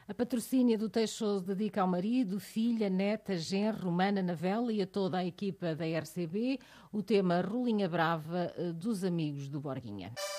A patrocínio do Teixoso dedica ao marido, filha, neta, genro, Romana na vela e a toda a equipa da RCB o tema Rolinha Brava dos Amigos do Borguinha.